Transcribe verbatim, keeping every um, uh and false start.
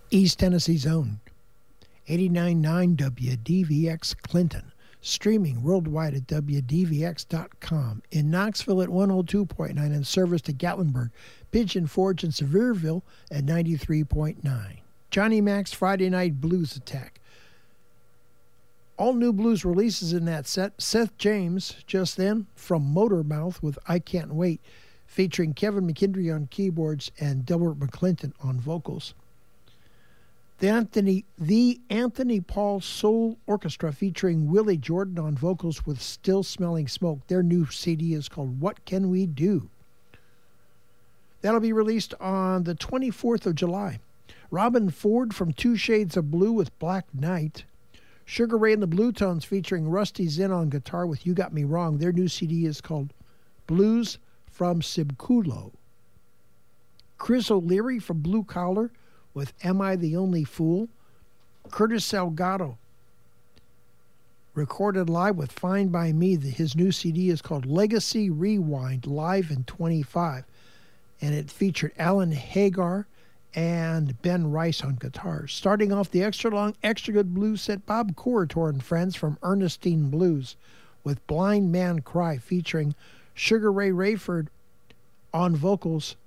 East Tennessee's own eighty-nine point nine W D V X Clinton, streaming worldwide at W D V X dot com. In Knoxville at one oh two point nine and service to Gatlinburg, Pigeon Forge, and Sevierville at ninety-three point nine. Johnny Mac's Friday Night Blues Attack. All new blues releases in that set. Seth James, just then, from Motormouth with I Can't Wait, featuring Kevin McKendry on keyboards and Delbert McClinton on vocals. The Anthony, the Anthony Paul Soul Orchestra featuring Willie Jordan on vocals with Still Smelling Smoke. Their new C D is called What Can We Do? That'll be released on the twenty-fourth of July. Robin Ford from Two Shades of Blue with Black Knight. Sugar Ray and the Blue Tones featuring Rusty Zinn on guitar with You Got Me Wrong. Their new C D is called Blues from Sibkulo. Chris O'Leary from Blue Collar with Am I the Only Fool? Curtis Salgado, recorded live with Fine By Me. His new C D is called Legacy Rewind, live in twenty-five. And it featured Alan Hagar and Ben Rice on guitars. Starting off the extra long, extra good blues set, Bob Corritor and Friends from Ernestine Blues with Blind Man Cry featuring Sugar Ray Rayford on vocals